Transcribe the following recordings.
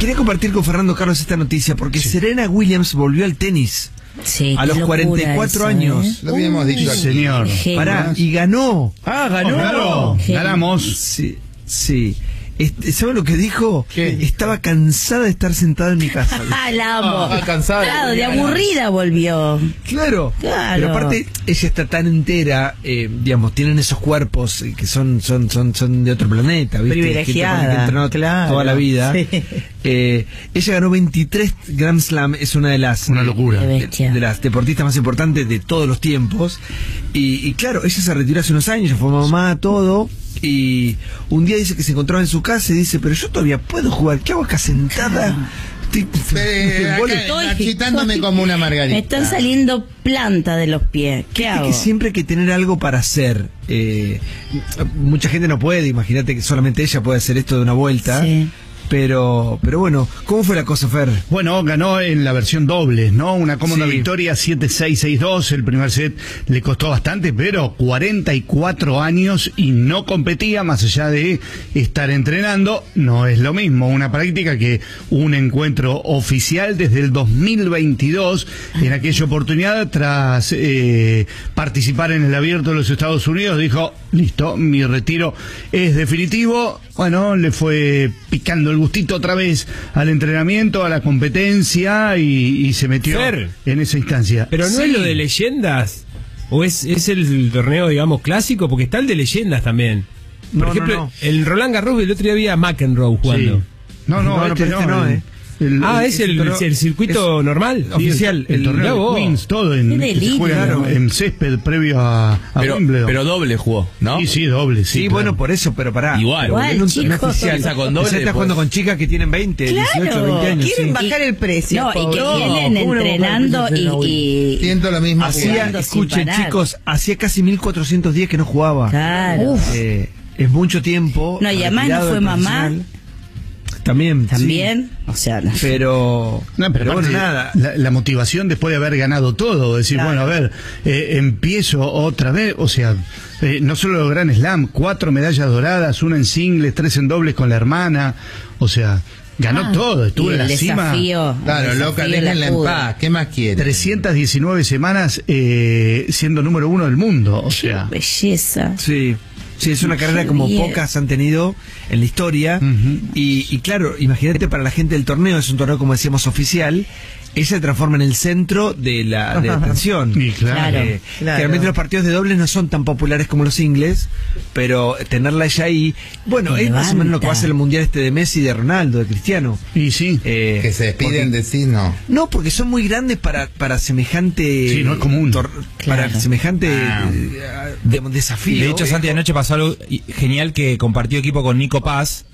quería compartir con Fernando Carlos esta noticia porque Serena Williams volvió al tenis. Sí, a los 44 eso, años. Lo habíamos dicho aquí. Señor. Pará, y ganó. Ganó. Claro. Ganamos. Sí, sí. ¿Sabe lo que dijo? ¿Qué? Estaba cansada de estar sentada en mi casa. La amo. Cansada. Claro, de aburrida volvió. Claro. Claro. Pero aparte, ella está tan entera, digamos, tienen esos cuerpos que son de otro planeta, ¿viste? Privilegiada, Gente que entrenó claro. toda la vida. Sí. Ella ganó 23 Grand Slam, es una de las Una locura. Qué bestia. de las deportistas más importantes de todos los tiempos. Y claro, ella se retiró hace unos años, ya fue mamá, todo. Y un día dice que se encontraba en su casa y dice, pero yo todavía puedo jugar, ¿qué hago acá sentada? Agitándome como una margarita. Me están saliendo plantas de los pies. ¿Qué hago? Que siempre hay que tener algo para hacer. Mucha gente no puede, imagínate que solamente ella puede hacer esto de una vuelta. Sí. Pero bueno, ¿cómo fue la cosa, Fer? Bueno, ganó en la versión doble, ¿no? Una cómoda Sí. victoria, 7-6, 6-2. El primer set le costó bastante, pero 44 años y no competía, más allá de estar entrenando. No es lo mismo una práctica que un encuentro oficial desde el 2022. En aquella oportunidad, tras participar en el Abierto de los Estados Unidos, dijo, listo, mi retiro es definitivo. Bueno, le fue picando el gustito otra vez al entrenamiento, a la competencia y se metió Fer, en esa instancia. Pero no Sí. es lo de leyendas, o es el torneo, digamos, clásico, porque está el de leyendas también. Por No, ejemplo, no. el Roland Garros, el otro día había McEnroe jugando. Sí. No, pero este no, Es el circuito normal, oficial, el torneo mirá de vos. Queens, todo Qué que se delirio. juega Claro. en césped previo a Wimbledon. Pero doble jugó, ¿no? Sí, doble, sí. Sí, claro. bueno, por eso, pero pará. Igual. Igual, En un torneo chicos. oficial. Esa con doble, Ella está jugando con chicas que tienen 20, Claro. 18, 20 años. Quieren sí. bajar el precio. No, y que pobre. vienen ¿cómo no entrenando bajar el precio? y Siento lo mismo. Hacía, jugando sin escuchen parar. chicos, hacía casi 1410 que no jugaba. Claro. Es mucho tiempo. No, y además no retirado fue del mamá. profesional. También. También, o sea, no. Sí. Pero Pero bueno, aparte, nada. la motivación después de haber ganado todo, decir, Claro. bueno, a ver, empiezo otra vez, o sea, no solo los Grand Slam, 4 medallas doradas, 1 en singles, 3 en dobles con la hermana, o sea, ganó todo, estuvo Y en el la cima. desafío, Claro, el loca, desafío déjenla la en pudo. paz. ¿Qué más quiere? 319 semanas siendo número 1 del mundo, o sea. Belleza. Sí. Sí, es una Qué carrera como bien. pocas han tenido en la historia. Y claro, imagínate para la gente del torneo, es un torneo, como decíamos, oficial. Ella se transforma en el centro de la atención. Y claro. Claro. Generalmente los partidos de dobles no son tan populares como los singles, pero tenerla ella ahí, bueno, Te es más o menos lo que va a levanta. ser el mundial este de Messi, de Ronaldo, de Cristiano. Y sí. Que se despiden porque- de sí, no. No, porque son muy grandes para semejante... Sí, no es común. Para Claro. semejante digamos, desafío. De hecho, Santi, anoche pasó algo genial que compartió equipo con Nico Paz.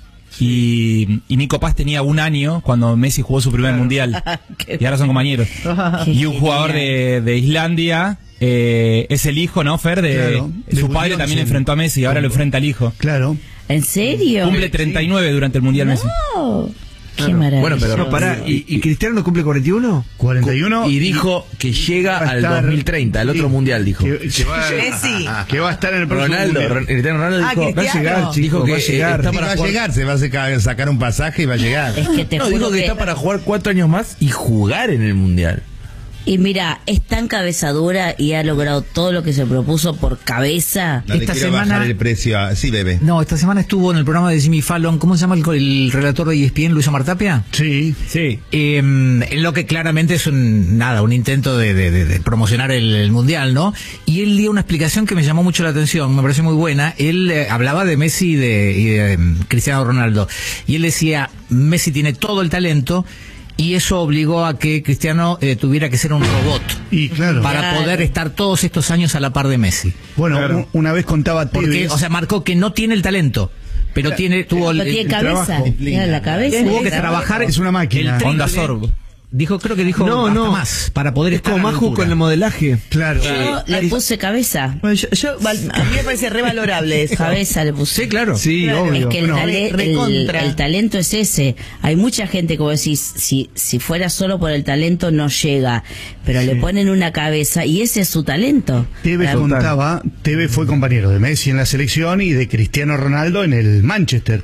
Y Nico Paz tenía 1 año cuando Messi jugó su primer mundial. Y ahora son compañeros. Qué Y un jugador genial. de Islandia es el hijo, ¿no, Fer? Claro, de Su padre Williamson. también enfrentó a Messi y ahora lo enfrenta al hijo. Claro. ¿En serio? Cumple 39 durante el mundial Messi. Oh, qué Claro. maravilla. Bueno, pero No, pará, ¿y Cristiano no cumple 41? 41. Y dijo que llega va a al estar- 2030, al otro sí, mundial, dijo. que va, Messi. que va a estar en el próximo Ronaldo, mundial. Cristiano Ronaldo dijo, Cristiano. Va a llegar, chico, dijo que va a llegar. está Y para va a jugar. llegar, se va a sacar un pasaje y va a llegar. Es que te No, juro dijo que está para jugar 4 años más y jugar en el mundial. Y mira, es tan cabezadura y ha logrado todo lo que se propuso por cabeza. No le Esta quiero semana- bajar el precio. Sí, bebé. No, esta semana estuvo en el programa de Jimmy Fallon. ¿Cómo se llama el relator de ESPN, Luis Omar Tapia? Sí. Sí. En lo que claramente es un intento de promocionar el mundial, ¿no? Y él dio una explicación que me llamó mucho la atención, me pareció muy buena. Él hablaba de Messi y de Cristiano Ronaldo. Y él decía, Messi tiene todo el talento y eso obligó a que Cristiano tuviera que ser un robot Y claro. para Claro. poder estar todos estos años a la par de Messi. Bueno, Claro. una vez contaba Porque, Tevez. o sea, marcó que no tiene el talento, pero tuvo Pero tiene cabeza. trabajo. Mira la cabeza. tuvo que trabajar. Es una máquina. el Onda triple. Sorbo. Creo que dijo No, hasta no. más para poder Es estar como a la Maju altura. con el modelaje. Claro. Yo le puse cabeza. Bueno, a mí me parece revalorable eso. Cabeza le puse. Sí, claro. Sí, Claro. obvio. Es que el, Bueno, recontra. el talento es ese. Hay mucha gente, como decís, si fuera solo por el talento no llega, pero le ponen una cabeza y ese es su talento. Tevez Para- contaba, Tevez fue compañero de Messi en la selección y de Cristiano Ronaldo en el Manchester.